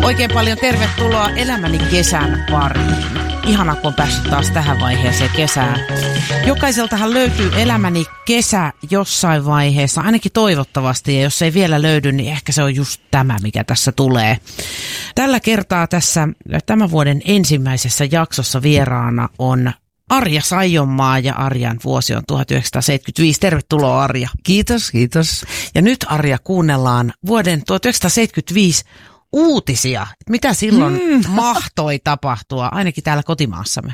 Oikein paljon tervetuloa Elämäni kesän pariin. Ihana, kun on päässyt taas tähän vaiheeseen kesää. Jokaiseltahan löytyy Elämäni kesä jossain vaiheessa, ainakin toivottavasti. Ja jos ei vielä löydy, niin ehkä se on just tämä, mikä tässä tulee. Tällä kertaa tässä tämän vuoden ensimmäisessä jaksossa vieraana on Arja Saijonmaa, ja Arjan vuosi on 1975. Tervetuloa, Arja. Kiitos, kiitos. Ja nyt, Arja, kuunnellaan vuoden 1975 uutisia. Mitä silloin mahtoi tapahtua, ainakin täällä kotimaassamme?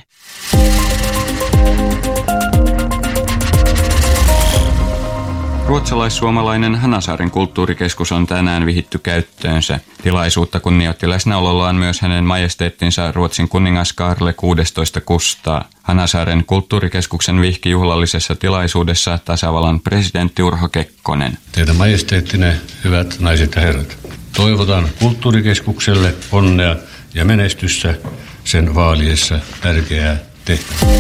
Ruotsalais-suomalainen Hanasaaren kulttuurikeskus on tänään vihitty käyttöönsä. Tilaisuutta kunnioitti läsnäolollaan myös hänen majesteettinsa Ruotsin kuningas Kaarle 16 Kustaa. Hanasaaren kulttuurikeskuksen vihki juhlallisessa tilaisuudessa tasavallan presidentti Urho Kekkonen. Teidän majesteettinen, hyvät naiset ja herrat, toivotan kulttuurikeskukselle onnea ja menestystä sen vaaliessa tärkeää tehtävää.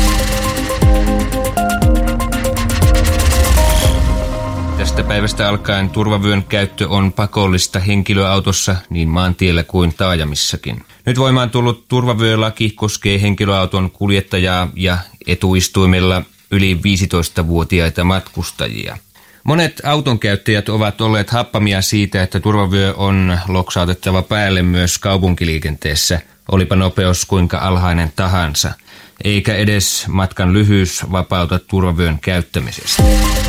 Tästä päivästä alkaen turvavyön käyttö on pakollista henkilöautossa niin maantiellä kuin taajamissakin. Nyt voimaan tullut turvavyölaki koskee henkilöauton kuljettajaa ja etuistuimella yli 15-vuotiaita matkustajia. Monet autonkäyttäjät ovat olleet happamia siitä, että turvavyö on loksautettava päälle myös kaupunkiliikenteessä, olipa nopeus kuinka alhainen tahansa, eikä edes matkan lyhyys vapauta turvavyön käyttämisestä.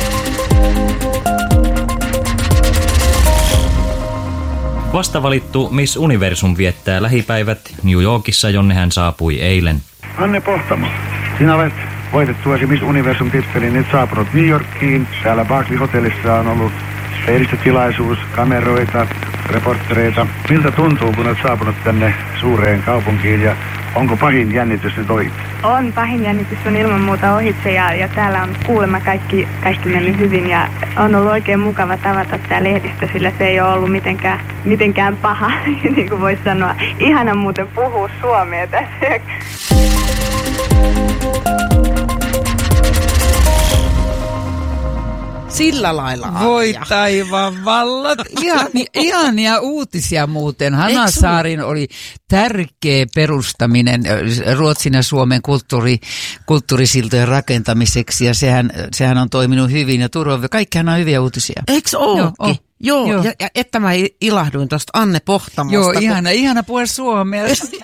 Vastavalittu Miss Universum viettää lähipäivät New Yorkissa, jonne hän saapui eilen. Anne Pohtamo, sinä olet voitettuasi Miss Universum-tittelin nyt saapunut New Yorkiin. Täällä Barclay-hotellissa on ollut lehdistötilaisuus, kameroita, reporttereita. Miltä tuntuu, kun olet saapunut tänne suureen kaupunkiin ja onko pahin jännitys nyt ohi? On, pahin jännitys on ilman muuta ohitse ja täällä on kuulemma kaikki mennyt hyvin ja on ollut oikein mukava tavata tämä lehdistö, sillä se ei ole ollut mitenkään paha, niin kuin voisi sanoa. Ihana muuten puhua suomea tässä. Sillä lailla, Arja. Voi taivaan vallat. Ihania uutisia muuten. Hanasaarin oli tärkeä perustaminen Ruotsin ja Suomen kulttuurisiltojen rakentamiseksi, ja sehän on toiminut hyvin, ja kaikkihan on hyviä uutisia. Eikö ookin? Joo. Ja että mä ilahduin tuosta Anne Pohtamosta. Joo, ihana puhua suomea.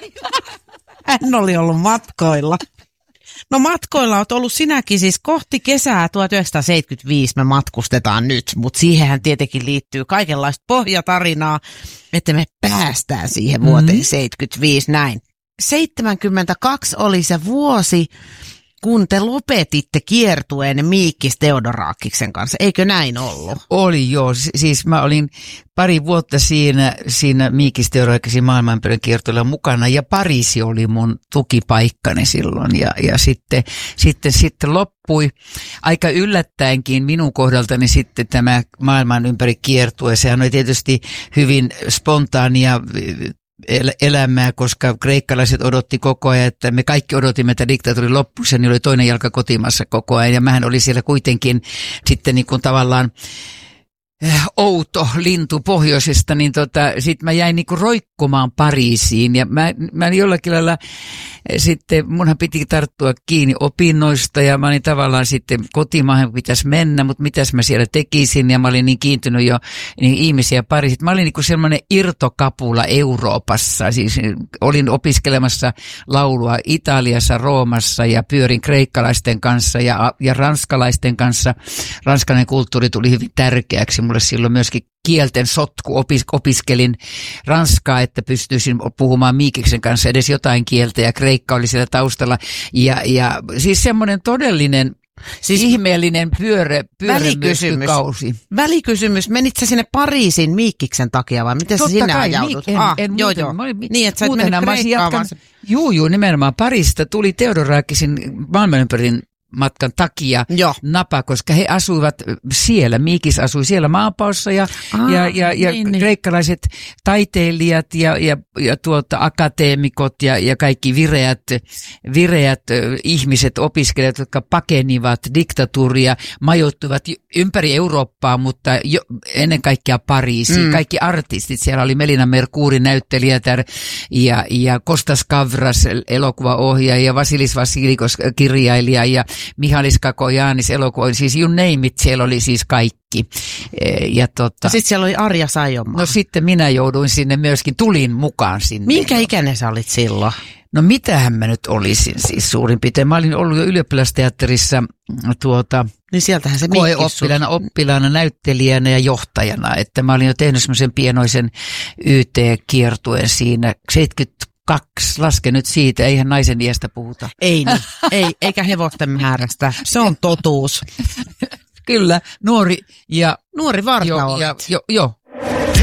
Hän oli ollut matkoilla. No matkoilla olet ollut sinäkin, siis kohti kesää 1975 me matkustetaan nyt, mutta siihenhän tietenkin liittyy kaikenlaista pohjatarinaa, että me päästään siihen vuoteen 75 näin. 72 oli se vuosi, kun te lopetitte kiertueen Miikkis Theodorakiksen kanssa, eikö näin ollut? Oli joo, siis mä olin pari vuotta siinä Miikkis Theodorakiksen maailmanpyörän kiertueella mukana, ja Pariisi oli mun tukipaikkani silloin, ja sitten loppui aika yllättäenkin minun kohdaltani sitten tämä maailman ympäri kiertue. Sehän oli tietysti hyvin spontaania elämää, koska kreikkalaiset odotti koko ajan, että me kaikki odotimme, että diktatuuri loppuisi, niin oli toinen jalka kotimassa koko ajan, ja mähän oli siellä kuitenkin sitten niin kuin tavallaan outo lintu pohjoisesta, niin sit mä jäin niinku roikkumaan Pariisiin, ja mä jollakin lailla sitten munhan piti tarttua kiinni opinnoista, ja mä olin tavallaan sitten kotimaahan pitäisi mennä, mutta mitäs mä siellä tekisin, ja mä olin niin kiintynyt jo niin ihmisiä Pariisiin. Mä olin niinku semmoinen irtokapula Euroopassa, siis olin opiskelemassa laulua Italiassa, Roomassa, ja pyörin kreikkalaisten kanssa ja ranskalaisten kanssa. Ranskalainen kulttuuri tuli hyvin tärkeäksi mulle silloin myöskin kielten sotku, opiskelin ranskaa, että pystyisin puhumaan Miikiksen kanssa edes jotain kieltä, ja kreikka oli siellä taustalla, siis semmoinen todellinen ihmeellinen pyörämyrskykausi. Välikysymys, menit sä sinne Pariisin Miikkiksen takia vai miten sä sinne ajaudut? Joo. Niin, että sä et mennyt Kreikkaan. Juu, nimenomaan Pariisista tuli Theodorakisin maailmanympärin työmatkan takia Joo. napa, koska he asuivat siellä, Miikis asui siellä maanpaossa ja niin. kreikkalaiset taiteilijat ja akateemikot ja kaikki vireät ihmiset, opiskelijat, jotka pakenivat diktatuuria, majoittuivat ympäri Eurooppaa, mutta ennen kaikkea Pariisiin. Kaikki artistit, siellä oli Melina Mercouri näyttelijätär ja Kostas Kavras elokuvaohjaaja ja Vasilis Vasilikos kirjailija ja Mihalis Kakojanis elokuva, siis you name it, siellä oli siis kaikki. Sitten siellä oli Arja Saijonmaa. No sitten minä jouduin sinne myöskin, tulin mukaan sinne. Minkä ikäinen sä olit silloin? No mitähän mä nyt olisin siis suurin piirtein. Mä olin ollut jo ylioppilasteatterissa niin sieltähän se oppilaana, näyttelijänä ja johtajana. Että mä olin jo tehnyt semmoisen pienoisen YT-kiertueen siinä 72, laske nyt siitä, eihän naisen iästä puhuta. Ei niin, eikä hevosten määrästä, se on totuus. Kyllä, nuori Varta olet. Joo,